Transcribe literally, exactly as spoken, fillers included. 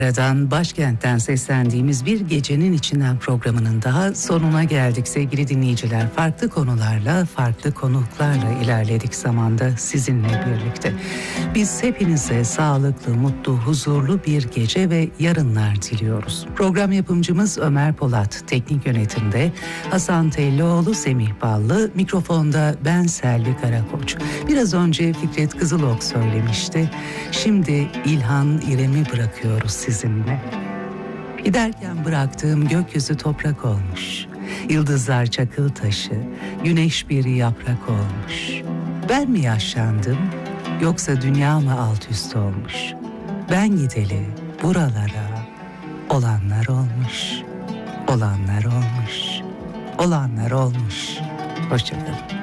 Aradan başkentten seslendiğimiz bir gecenin içinden programının daha sonuna geldik sevgili dinleyiciler. Farklı konularla, farklı konuklarla ilerledik zamanda sizinle birlikte. Biz hepinize sağlıklı, mutlu, huzurlu bir gece ve yarınlar diliyoruz. Program yapımcımız Ömer Polat, teknik yönetimde Hasan Tellioğlu, Semih Ballı, mikrofonda ben Selvi Karakoç. Biraz önce Fikret Kızılok söylemişti. Şimdi İlhan İrem'i bırakıyoruz sizinle. Giderken bıraktığım gökyüzü toprak olmuş. Yıldızlar çakıl taşı, güneş bir yaprak olmuş. Ben mi yaşlandım, yoksa dünya mı alt üst olmuş? Ben gideli buralara olanlar olmuş, olanlar olmuş, olanlar olmuş. Hoşça kalın.